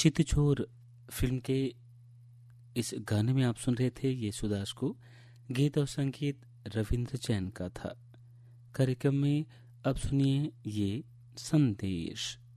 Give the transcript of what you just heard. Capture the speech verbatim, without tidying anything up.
Chitchor film के इस गाने में आप सुन रहे थे येसुदास को। गीत और संगीत रविंद्र जैन का था। कार्यक्रम में अब सुनिए ये संदेश।